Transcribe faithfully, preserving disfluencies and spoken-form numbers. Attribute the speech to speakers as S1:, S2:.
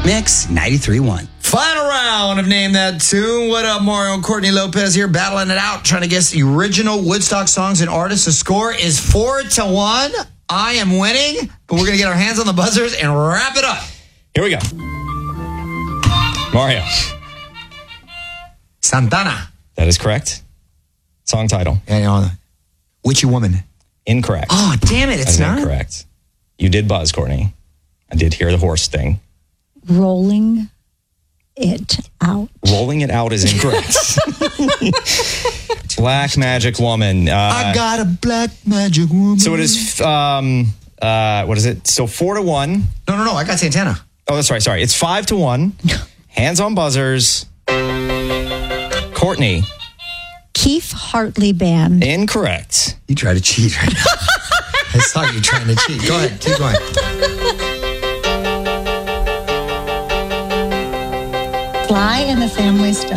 S1: Mix ninety-three point one.
S2: Final round of Name That Tune. What up, Mario and Courtney Lopez here, battling it out, trying to guess the original Woodstock songs and artists. The score is four to one. I am winning, but we're going to get our hands on the buzzers and wrap it up.
S3: Here we go. Mario.
S2: Santana.
S3: That is correct. Song title.
S2: And, you know, Witchy Woman.
S3: Incorrect.
S2: Oh, damn it. It's
S3: That's
S2: not?
S3: incorrect. You did buzz, Courtney. I did hear the horse thing.
S4: Rolling it out.
S3: Rolling it out is incorrect. Black Magic Woman. Uh,
S2: I got a black magic woman.
S3: So it is, um, uh, what is it? So four to one.
S2: No, no, no. I got Santana.
S3: Oh, that's right. Sorry. It's five to one. Hands on buzzers. Courtney.
S4: Keith Hartley Band.
S3: Incorrect.
S2: You try to cheat right now. I saw you trying to cheat. Go ahead. Keep going.
S4: Fly in the Family Stone.